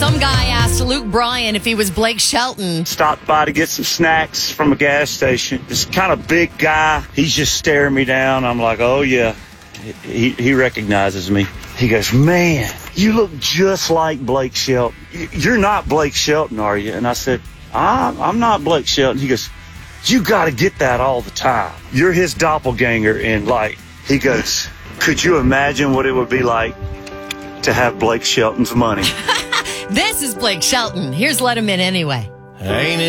Some guy asked Luke Bryan if he was Blake Shelton. Stopped by to get some snacks from a gas station. This kind of big guy, he's just staring me down. I'm like, oh, yeah. He recognizes me. He goes, man, you look just like Blake Shelton. You're not Blake Shelton, are you? And I said, I'm not Blake Shelton. He goes, you got to get that all the time. You're his doppelganger. And he goes, could you imagine what it would be like to have Blake Shelton's money? This is Blake Shelton. Here's Let Him In Anyway. Ain't it